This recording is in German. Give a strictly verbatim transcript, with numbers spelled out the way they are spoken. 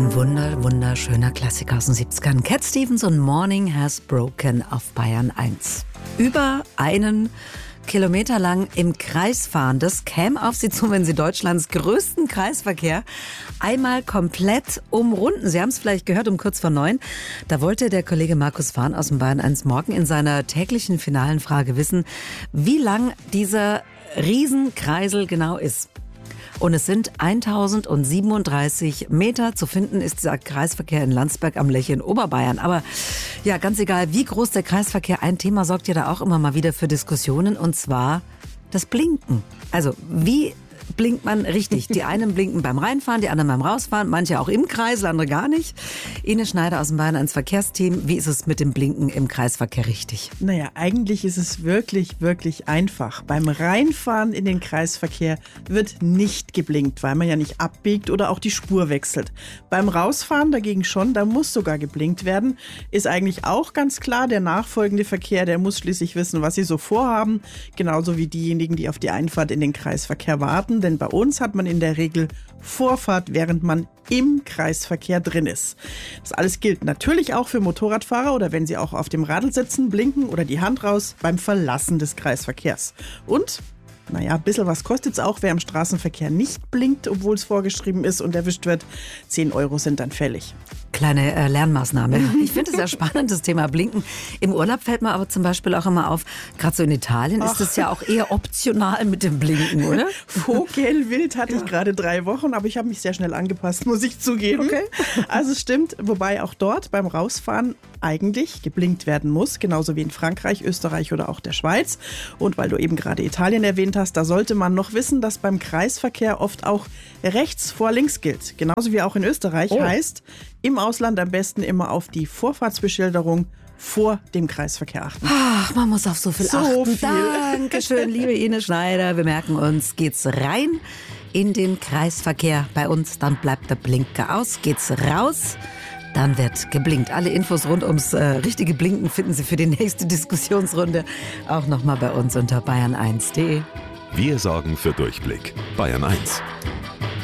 Ein wunder, wunderschöner Klassiker aus den siebzigern. Cat Stevens und Morning Has Broken auf Bayern eins. Über einen Kilometer lang im Kreis fahren, das käme auf Sie zu, wenn Sie Deutschlands größten Kreisverkehr einmal komplett umrunden. Sie haben es vielleicht gehört um kurz vor neun. Da wollte der Kollege Markus Fahn aus dem Bayern eins Morgen in seiner täglichen finalen Frage wissen, wie lang dieser Riesenkreisel genau ist. Und es sind tausendsiebenunddreißig Meter. Zu finden ist dieser Kreisverkehr in Landsberg am Lech in Oberbayern. Aber ja, ganz egal, wie groß der Kreisverkehr, ein Thema sorgt ja da auch immer mal wieder für Diskussionen, und zwar das Blinken. Also wie blinkt man richtig? Die einen blinken beim Reinfahren, die anderen beim Rausfahren, manche auch im Kreisel, andere gar nicht. Ines Schneider aus dem Bayern eins Verkehrsteam, wie ist es mit dem Blinken im Kreisverkehr richtig? Naja, eigentlich ist es wirklich, wirklich einfach. Beim Reinfahren in den Kreisverkehr wird nicht geblinkt, weil man ja nicht abbiegt oder auch die Spur wechselt. Beim Rausfahren dagegen schon, da muss sogar geblinkt werden. Ist eigentlich auch ganz klar, der nachfolgende Verkehr, der muss schließlich wissen, was sie so vorhaben. Genauso wie diejenigen, die auf die Einfahrt in den Kreisverkehr warten. Denn bei uns hat man in der Regel Vorfahrt, während man im Kreisverkehr drin ist. Das alles gilt natürlich auch für Motorradfahrer oder wenn sie auch auf dem Radl sitzen, blinken oder die Hand raus beim Verlassen des Kreisverkehrs. Und naja, ein bisschen was kostet es auch, wer im Straßenverkehr nicht blinkt, obwohl es vorgeschrieben ist und erwischt wird. zehn Euro sind dann fällig. Kleine äh, Lernmaßnahme. Ich finde es ja spannend, das Thema Blinken. Im Urlaub fällt mir aber zum Beispiel auch immer auf, gerade so in Italien Ach. ist es ja auch eher optional mit dem Blinken, oder? Vogelwild hatte ich gerade drei Wochen, aber ich habe mich sehr schnell angepasst, muss ich zugeben. Okay. Also es stimmt, wobei auch dort beim Rausfahren eigentlich geblinkt werden muss, genauso wie in Frankreich, Österreich oder auch der Schweiz. Und weil du eben gerade Italien erwähnt hast, da sollte man noch wissen, dass beim Kreisverkehr oft auch rechts vor links gilt. Genauso wie auch in Österreich. Oh. Heißt, im Ausland am besten immer auf die Vorfahrtsbeschilderung vor dem Kreisverkehr achten. Ach, man muss auf so viel so achten. Viel. Dankeschön, liebe Ines Schneider. Wir merken uns, geht's rein in den Kreisverkehr bei uns, dann bleibt der Blinker aus. Geht's raus, dann wird geblinkt. Alle Infos rund ums äh, richtige Blinken finden Sie für die nächste Diskussionsrunde auch nochmal bei uns unter bayern eins punkt de. Wir sorgen für Durchblick. Bayern eins.